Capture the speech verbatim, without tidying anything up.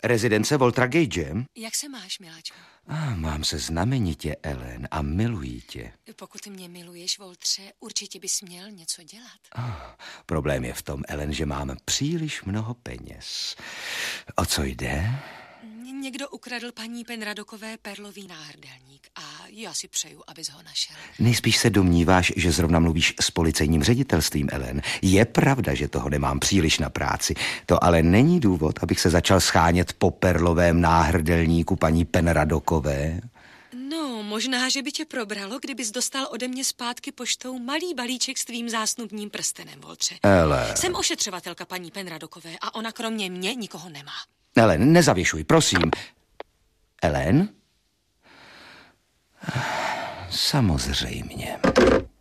Rezidence Waltera Gage. Jak se máš, miláčku? Ah, mám se znamenitě, Ellen, a miluji tě. Pokud mě miluješ, Waltře, určitě bys měl něco dělat. Ah, problém je v tom, Ellen, že mám příliš mnoho peněz. O co jde? Někdo ukradl paní Penradokové perlový náhrdelník a já si přeju, abys ho našel. Nejspíš se domníváš, že zrovna mluvíš s policejním ředitelstvím, Ellen. Je pravda, že toho nemám příliš na práci. To ale není důvod, abych se začal schánět po perlovém náhrdelníku paní Penradokové. No, možná, že by tě probralo, kdybys dostal ode mě zpátky poštou malý balíček s tvým zásnubním prstenem, Waltře. Ellen. Jsem ošetřovatelka paní Penradokové a ona kromě mě nikoho nemá. Ellen, nezavěšuj, prosím. Ellen? Samozřejmě.